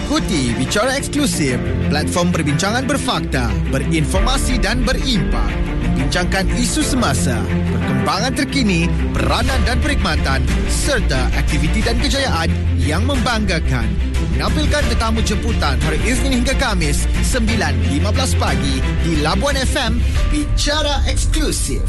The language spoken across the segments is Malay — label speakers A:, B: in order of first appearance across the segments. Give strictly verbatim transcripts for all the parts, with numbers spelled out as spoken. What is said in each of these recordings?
A: Ikuti Bicara Eksklusif, platform perbincangan berfakta, berinformasi dan berimpak. Membincangkan isu semasa, perkembangan terkini, peranan dan perkhidmatan serta aktiviti dan kejayaan yang membanggakan. Menampilkan tetamu jemputan hari Isnin hingga Khamis sembilan lima belas pagi di Labuan F M. Bicara Eksklusif.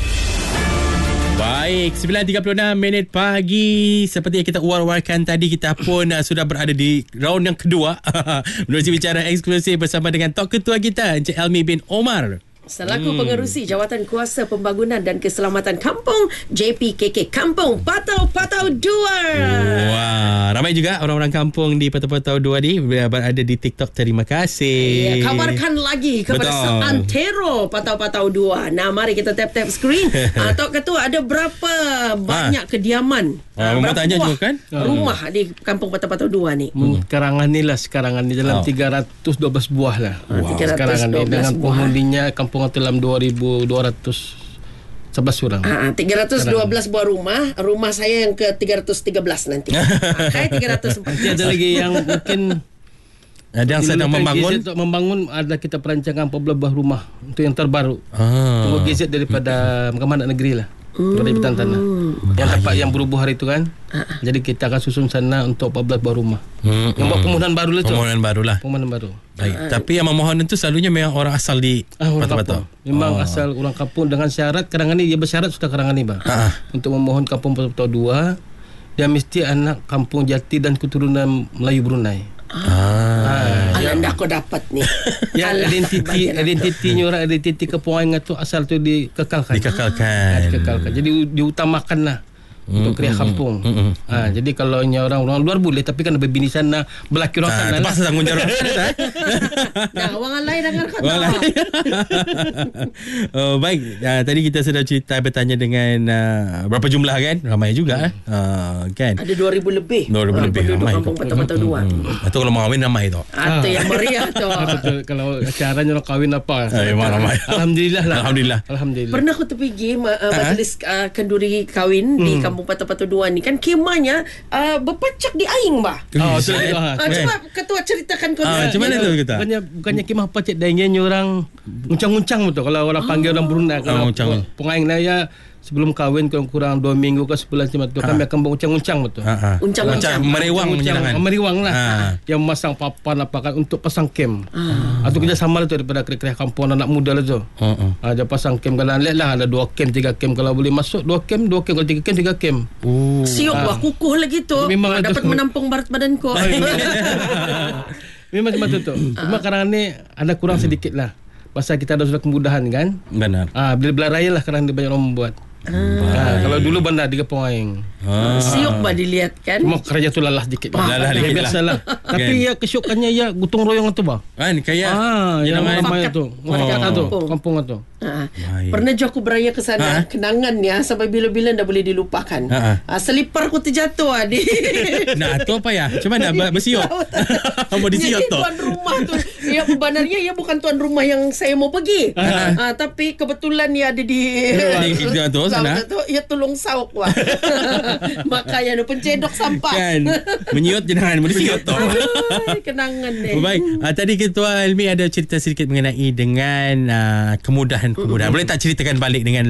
B: Baik, sembilan tiga puluh enam minit pagi. Seperti yang kita war-warkan tadi, kita pun uh, sudah berada di round yang kedua menuju Bicara Eksklusif bersama dengan Tok Ketua kita, Encik Elmi bin Omar,
C: selaku
B: hmm.
C: pengerusi Jawatan Kuasa Pembangunan dan Keselamatan Kampung J P K K Kampung Patau Patau dua.
B: Wah, ramai juga orang-orang kampung di Patau Patau dua ni berada di TikTok. Terima kasih.
C: Ya, kabarkan lagi kepada
B: Betul.
C: seantero Patau Patau dua. Nah, mari kita tap-tap skrin. uh, Tok Ketua, ada berapa banyak ha. kediaman?
B: Ah, uh, tanya juga kan?
C: Rumah hmm. di Kampung Patau Patau dua ni.
D: Hmm. Karangan ni lah sekarang ni dalam oh. tiga ratus dua belas buah lah. Wow. Sekarang ni dengan penghuninya kampung dalam dua ribu dua ratus sebelas orang.
C: Ah, tiga ratus dua belas buah rumah. Rumah saya yang ke tiga ratus tiga belas nanti. Hai tiga ratus empat belas.
D: Ada lagi yang mungkin
B: ada yang sedang membangun.
D: Untuk membangun ada kita perancangan empat belas buah rumah untuk yang terbaru.
B: Ah.
D: Tunggu G Z daripada Mahkamah Adat Negeri lah. Kepada Jabatan Tanah. Yang tempat yang berubuh hari itu kan. Jadi kita akan susun sana untuk empat belas buah rumah. Hmm. Yang buat permohonan baru lah tu.
B: Permohonan baru lah.
D: Permohonan baru.
B: Baik. Uh, Tapi yang memohon itu selalunya memang orang asal di
D: ah, orang
B: Patau-Patau.
D: Memang
B: oh.
D: asal orang kampung dengan syarat karangan ni dia bersyarat sudah karangan ni bang. Uh-huh. Untuk memohon Kampung Patau-Patau dua, dia mesti anak kampung jati dan keturunan Melayu Brunei.
C: Ah, ah anda aku dapat ni.
D: Yang identiti identitinya orang identiti kepuangan tu asal tu dikekalkan.
B: Dikekalkan.
D: Ah, dikekalkan. Jadi diutamakanlah mm, untuk kriah kampung. Mm, mm, ah, jadi kalau orang orang luar boleh, tapi kan berbini sana belaki orang sana.
B: Terpaksa tanggungjawab.
C: Nah, orang lain dengar kata.
B: Oh, baik. Uh, tadi kita sudah cerita bertanya dengan uh, berapa jumlah kan? Ramai juga hmm. uh, kan.
C: Ada dua ribu lebih.
B: dua ribu lebih
C: penduduk
B: ramai.
C: Kampung Patau-Patau dua.
B: Atau kalau mau kahwin ramai tu.
C: Atau yang meriah tu.
D: Betul. Kalau acaranya orang kahwin apa?
B: Eh, memang ramai.
D: Alhamdulillah lah.
B: Alhamdulillah.
D: Alhamdulillah.
C: Pernah aku terpergi uh, majlis uh, kenduri kahwin hmm. di Kampung Patau-Patau dua ni kan, kemahnya uh, berpacak di aing bah.
D: Oh, betul.
C: Uh, cuba ketua ceritakan kau.
B: Ah, macam mana tu kita?
D: Bukannya bukannya kemah pacak daingnya orang uncang-uncang betul. Kalau orang panggil orang Brunei, kalau pengaing lah ya sebelum kahwin kurang-kurang dua minggu ke sebulan macam tu, kami akan beruncang-uncang betul.
C: Uncang-uncang
D: meriwang meriwang lah. Yang masang papan apa kan untuk pasang kem. Atau kita sama lah tu daripada kriah kampung anak muda lah tu. Ah, dia pasang kem kalau lihat lah ada dua kem tiga kem, kalau boleh masuk dua kem dua kem, kalau tiga kem tiga kem.
C: Siok bah kukuh lagi tu.
D: Memang
C: dapat menampung barat badan kau.
D: Memang macam tu tu. Cuma sekarang ni ada kurang sedikit lah. Pasal kita ada sudah kemudahan kan.
B: Benar.
D: Ah, bila-bila raya lah sekarang dia banyak orang membuat. Ah, kalau dulu bandar tiga poin.
C: Ah. Siok bah dilihat kan.
D: Cuma kerja tu lalah sedikit.
B: Ah. Lalah sedikit lah.
D: Biasalah. Tapi ya kesyukannya ya gotong royong tu bah.
B: Kan kayak
D: ah, yang ramai tu. Warga tu, kampung tu.
C: Ha. Pernah je aku beraya ke sana, ha? Kenangan ya sampai bila-bila dah boleh dilupakan. Ha. Ha, selipar aku terjatuh adik.
B: Nah, tu apa ya? Macam mana bersiok? Kamu disiok tu.
C: Tuan rumah tu. Ya sebenarnya ya bukan tuan rumah yang saya mau pergi. Ha. Ha, tapi kebetulan ya ada di
B: di tu sana.
C: Ya tolong sauk wah. Makanya ada pencedok sampah.
B: Kan. Menyiut jangan bersiok tu.
C: Kenangan deh.
B: Baik, uh, tadi Ketua Elmi ada cerita sedikit mengenai dengan uh, kemudahan kemudahan. Boleh tak ceritakan balik dengan